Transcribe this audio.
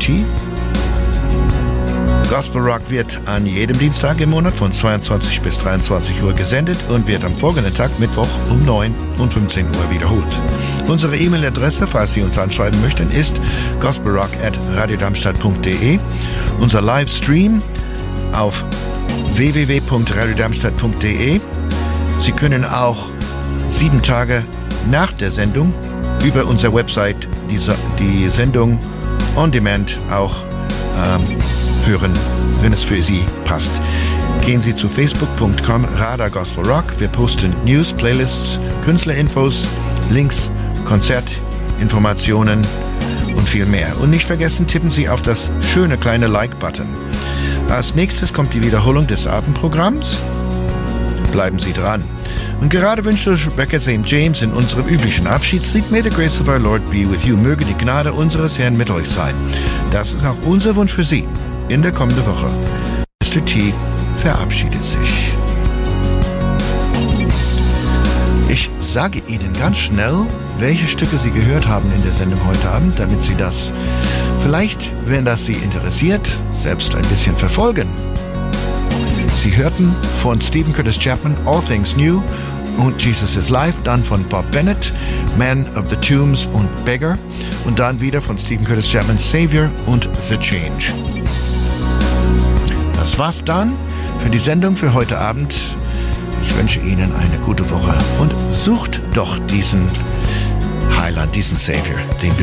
Richie. Gospel Rock wird an jedem Dienstag im Monat von 22 bis 23 Uhr gesendet und wird am folgenden Tag Mittwoch um 9 und 15 Uhr wiederholt. Unsere E-Mail-Adresse, falls Sie uns anschreiben möchten, ist gospelrock@radiodarmstadt.de. Unser Livestream auf www.radiodarmstadt.de. Sie können auch 7 Tage nach der Sendung über unsere Website die Sendung on demand auch hören, wenn es für Sie passt. Gehen Sie zu facebook.com Radar Gospel Rock. Wir posten News, Playlists, Künstlerinfos, Links, Konzertinformationen und viel mehr. Und nicht vergessen, tippen Sie auf das schöne kleine Like-Button. Als nächstes kommt die Wiederholung des Abendprogramms. Bleiben Sie dran. Und gerade wünscht euch Rebecca St. James in unserem üblichen Abschiedslied May the grace of our Lord be with you. Möge die Gnade unseres Herrn mit euch sein. Das ist auch unser Wunsch für Sie in der kommenden Woche. Mr. T verabschiedet sich. Ich sage Ihnen ganz schnell, welche Stücke Sie gehört haben in der Sendung heute Abend, damit Sie das vielleicht, wenn das Sie interessiert, selbst ein bisschen verfolgen. Sie hörten von Stephen Curtis Chapman All Things New und Jesus is Life, dann von Bob Bennett Man of the Tombs und Beggar und dann wieder von Stephen Curtis Chapman Savior und The Change. Das war's dann für die Sendung für heute Abend. Ich wünsche Ihnen eine gute Woche und sucht doch diesen Heiland, diesen Savior, den wir